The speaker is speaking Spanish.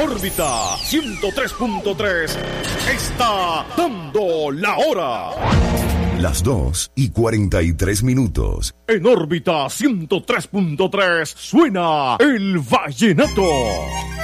Órbita 103.3 está dando la hora. Las 2:43. En órbita 103.3 suena el vallenato.